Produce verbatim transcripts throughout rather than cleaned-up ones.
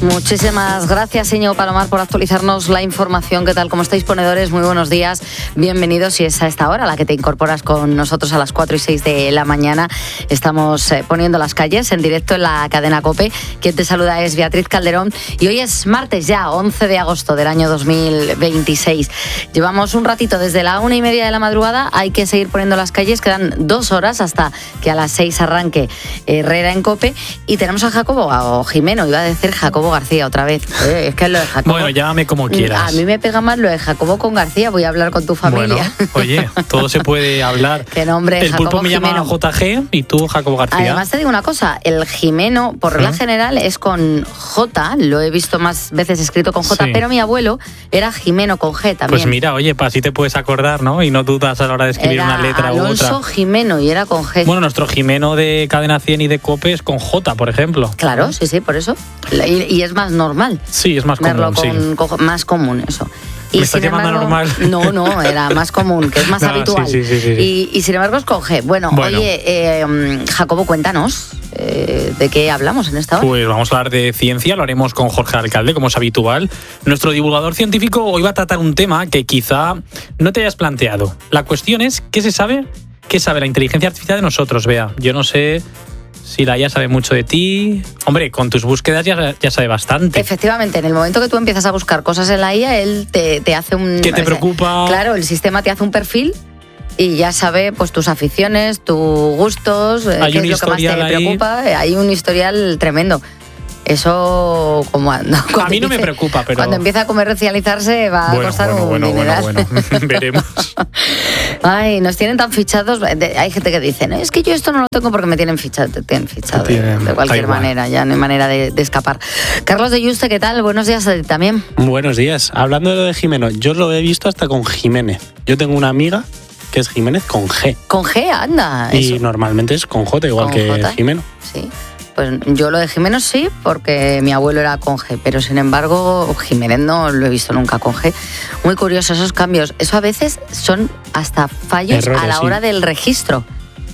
Muchísimas gracias, Íñigo Palomar, por actualizarnos la información. ¿Qué tal? ¿Cómo estáis, ponedores? Muy buenos días. Bienvenidos. Si es a esta hora a la que te incorporas con nosotros a las cuatro y seis de la mañana, estamos eh, poniendo las calles en directo en la cadena COPE. Quien te saluda es Beatriz Calderón. Y hoy es martes ya, once de agosto del año dos mil veintiséis. Llevamos un ratito desde la una y media de la madrugada. Hay que seguir poniendo las calles. Quedan dos horas hasta que a las seis arranque Herrera en COPE. Y tenemos a Jacobo, o Jimeno, iba a decir Jacobo García otra vez. Eh, es que lo de Jacobo... Bueno, llámame como quieras. A mí me pega más lo de Jacobo con García. Voy a hablar con tu familia. Bueno, oye, todo se puede hablar. ¿Qué nombre? El Jacobo pulpo me Jimeno. llama J G y tú Jacobo García. Además te digo una cosa, el Jimeno, por regla ¿Mm? general, es con J. Lo he visto más veces escrito con J, Sí. pero mi abuelo era Jimeno con G también. Pues mira, oye, para así te puedes acordar, ¿no? Y no dudas a la hora de escribir era una letra u Alonso otra. Jimeno y era con G. Bueno, nuestro Jimeno de Cadena cien y de COPE es con J, por ejemplo. Claro, sí, sí, por eso. Y, y es más normal. Sí, es más verlo común, con, sí. con- más común, eso. Y ¿Me estás sin llamando embargo- normal? No, no, era más común, que es más No, habitual. sí, sí, sí, sí, sí. Y, y sin embargo es con G. Bueno, Bueno. oye, eh, Jacobo, cuéntanos eh, de qué hablamos en esta hora. Pues vamos a hablar de ciencia, lo haremos con Jorge Alcalde, como es habitual. Nuestro divulgador científico hoy va a tratar un tema que quizá no te hayas planteado. La cuestión es, ¿qué se sabe? ¿Qué sabe la inteligencia artificial de nosotros, Bea? Yo no sé si la I A sabe mucho de ti. Hombre, con tus búsquedas ya, ya sabe bastante. Efectivamente, en el momento que tú empiezas a buscar cosas en la I A, él te, te hace un... ¿Qué te preocupa? Claro, el sistema te hace un perfil y ya sabe pues tus aficiones, tus gustos, eh, Hay qué un es lo que más te historial ahí. preocupa. Eh, Hay un historial tremendo. Eso, como no, A mí no me preocupa, pero... Cuando empieza a comercializarse va a Bueno, costar bueno, un bueno, bueno, dineral. bueno. Veremos. Ay, nos tienen tan fichados. De- Hay gente que dice, no, es que yo esto no lo tengo porque me tienen fichado. Te tienen fichado Te de, tienen, de da cualquier igual. manera, ya no hay manera de, de escapar. Carlos de Yuste, ¿qué tal? Buenos días a ti también. Buenos días. Hablando de lo de Jimeno, yo lo he visto hasta con Jiménez. Yo tengo una amiga que es Jiménez con G. Con G, anda. Y eso. normalmente es con J, igual Con que J. Jimeno. Sí. Pues yo lo de Jiménez sí, porque mi abuelo era con G, pero sin embargo Jiménez no lo he visto nunca con G. Muy curioso esos cambios. Eso a veces son hasta fallos Errores, a la sí. hora del registro.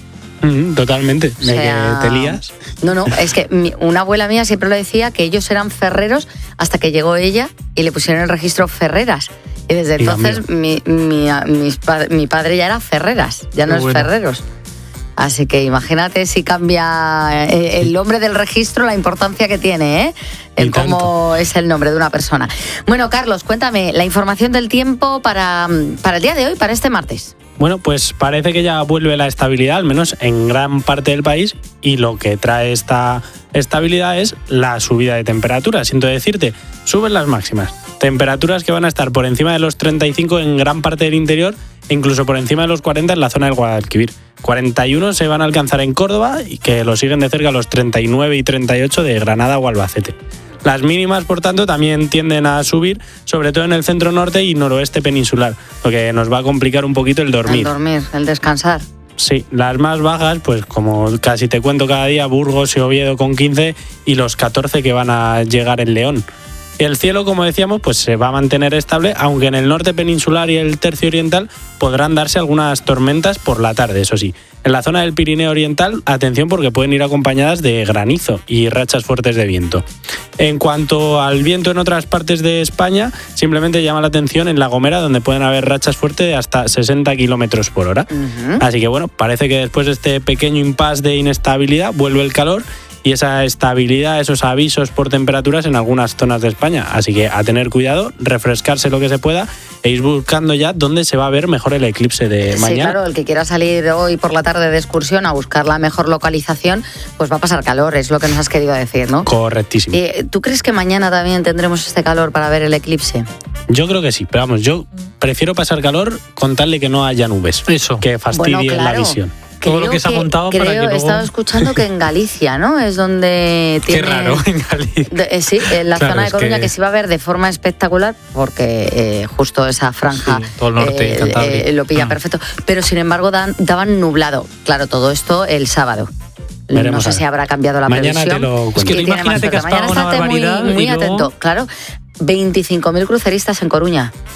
Mm, totalmente. O De sea, que te lías. No, no, es que mi- una abuela mía siempre lo decía que ellos eran ferreros hasta que llegó ella y le pusieron el registro Ferreras. Y desde Y entonces mi, mi, mis pa- mi padre ya era Ferreras, ya no Qué es bueno. Ferreros. Así que imagínate si cambia eh, el nombre del registro, la importancia que tiene, ¿eh? Y En cómo tanto. es el nombre de una persona. Bueno, Carlos, cuéntame la información del tiempo para, para el día de hoy, para este martes. Bueno, pues parece que ya vuelve la estabilidad, al menos en gran parte del país, y lo que trae esta estabilidad es la subida de temperaturas. Siento decirte, suben las máximas. Temperaturas que van a estar por encima de los treinta y cinco en gran parte del interior e incluso por encima de los cuarenta en la zona del Guadalquivir. cuarenta y uno se van a alcanzar en Córdoba y que lo siguen de cerca los treinta y nueve y treinta y ocho de Granada o Albacete. Las mínimas, por tanto, también tienden a subir, sobre todo en el centro norte y noroeste peninsular, lo que nos va a complicar un poquito el dormir. El dormir, el descansar. Sí, las más bajas, pues como casi te cuento cada día, Burgos y Oviedo con quince y los catorce que van a llegar en León. El cielo, como decíamos, pues se va a mantener estable, aunque en el norte peninsular y el tercio oriental podrán darse algunas tormentas por la tarde, eso sí. En la zona del Pirineo Oriental, atención porque pueden ir acompañadas de granizo y rachas fuertes de viento. En cuanto al viento en otras partes de España, simplemente llama la atención en La Gomera, donde pueden haber rachas fuertes de hasta sesenta kilómetros por hora. Ujú. Así que bueno, parece que después de este pequeño impasse de inestabilidad vuelve el calor y esa estabilidad, esos avisos por temperaturas en algunas zonas de España. Así que a tener cuidado, refrescarse lo que se pueda e ir buscando ya dónde se va a ver mejor el eclipse de Sí, mañana. claro, el que quiera salir hoy por la tarde de excursión a buscar la mejor localización, pues va a pasar calor, es lo que nos has querido decir, ¿no? Correctísimo. Eh, ¿Tú crees que mañana también tendremos este calor para ver el eclipse? Yo creo que sí, pero vamos, yo prefiero pasar calor con tal de que no haya nubes. Eso. Que fastidien Bueno, claro. la visión. Todo Creo lo que se ha montado creo, para que He luego- estado escuchando que en Galicia, ¿no? Es donde Qué tiene... raro, en Galicia. De- eh, sí, en la Claro, zona de es Coruña que... que- se iba a ver de forma espectacular porque eh, justo esa franja Sí, todo el norte, eh, Cantabria. eh, lo pilla Mm. perfecto. Pero sin embargo dan- daban nublado. Claro, todo esto el sábado. Veremos no sé a si ver. habrá cambiado la Mañana previsión. te lo cuento. Es que Y tú tiene más imagínate que has suerte. Mañana pagado una estate muy, barbaridad muy y luego- atento. Claro, veinticinco mil cruceristas en Coruña.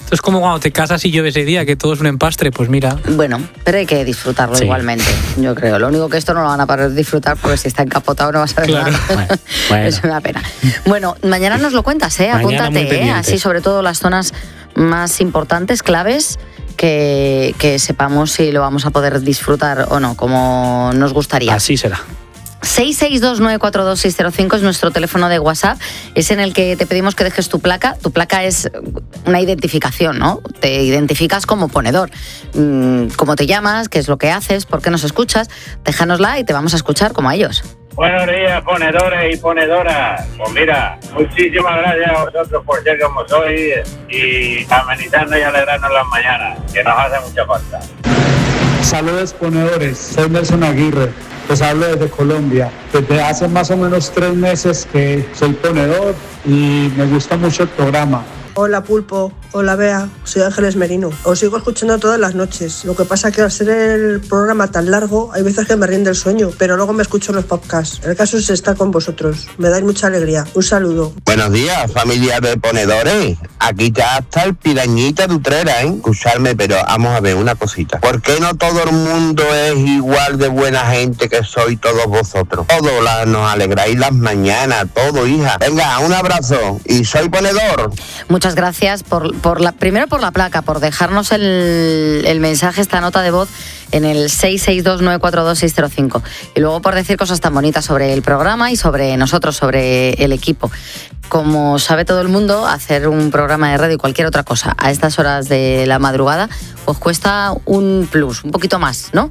Esto es como cuando te casas y llueve ese día, que todo es un empastre, pues mira. Bueno, pero hay que disfrutarlo sí. igualmente, yo creo. Lo único que esto no lo van a poder disfrutar porque si está encapotado no vas a ver claro. nada. Bueno, bueno. Es una pena. Bueno, mañana nos lo cuentas, ¿eh? Apúntate, ¿eh? Así sobre todo las zonas más importantes, claves, que, que sepamos si lo vamos a poder disfrutar o no, como nos gustaría. Así será. seis seis dos nueve cuatro dos seis cero cinco es nuestro teléfono de WhatsApp, es en el que te pedimos que dejes tu placa. Tu placa es una identificación, ¿no? Te identificas como ponedor. ¿Cómo te llamas? ¿Qué es lo que haces? ¿Por qué nos escuchas? Déjanosla y te vamos a escuchar como a ellos. Buenos días, ponedores y ponedoras. Pues mira, muchísimas gracias a vosotros por ser como sois y amenizarnos y alegrarnos las mañanas, que nos hace mucha falta. Saludos, ponedores. Soy Nelson Aguirre. Les hablo desde Colombia. Desde hace más o menos tres meses que soy ponedor y me gusta mucho el programa. Hola Pulpo, hola Bea, soy Ángeles Merino. Os sigo escuchando todas las noches. Lo que pasa es que al ser el programa tan largo, hay veces que me rinde el sueño, pero luego me escucho los podcasts. El caso es estar con vosotros. Me dais mucha alegría. Un saludo. Buenos días, familia de ponedores. Aquí ya está el pirañita de Utrera, ¿eh? Escucharme, pero vamos a ver una cosita. ¿Por qué no todo el mundo es igual de buena gente que sois todos vosotros? Todos la, nos alegráis las mañanas, todo, hija. Venga, un abrazo. Y soy ponedor. Muchas gracias por, por la, primero por la placa, por dejarnos el, el mensaje, esta nota de voz en el seis seis dos nueve cuatro dos seis cero cinco y luego por decir cosas tan bonitas sobre el programa y sobre nosotros, sobre el equipo. Como sabe todo el mundo, hacer un programa de radio y cualquier otra cosa a estas horas de la madrugada pues cuesta un plus, un poquito más, ¿no?,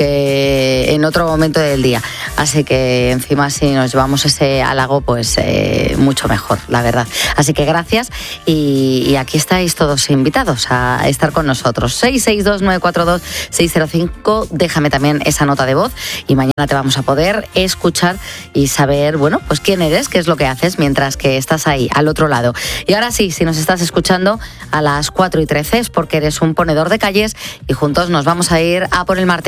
que en otro momento del día. Así que encima si nos llevamos ese halago, pues eh, mucho mejor, la verdad. Así que gracias y, y aquí estáis todos invitados a estar con nosotros. seis seis dos nueve cuatro dos seis cero cinco, déjame también esa nota de voz y mañana te vamos a poder escuchar y saber, bueno, pues quién eres, qué es lo que haces mientras que estás ahí, al otro lado. Y ahora sí, si nos estás escuchando a las cuatro y trece es porque eres un ponedor de calles y juntos nos vamos a ir a por el martes.